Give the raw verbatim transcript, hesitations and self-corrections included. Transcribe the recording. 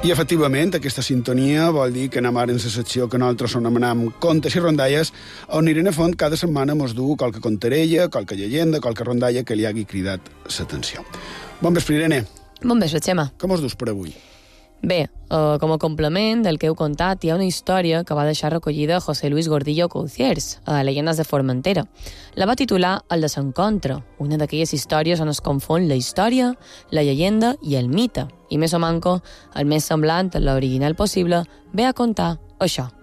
I, efectivament, aquesta sintonia vol dir que anem ara en la secció que nosaltres anomenem contes i rondalles, on Irene Font cada setmana mos du qualque contarella, qualque llegenda, qualque rondalla que li hagi cridat l'atenció. Bon vespre, Irene. Bon vespre, Xema. Com us dus per avui? Bé, uh, com a complement del que heu contat, hi ha una història que va deixar recollida José Luis Gordillo Couciers, a Leyendas de Formentera. La va titular El desencontre, una d'aquelles històries on es confon la història, la llegenda i el mite. I més o manco, el més semblant a l'original possible, ve a contar això.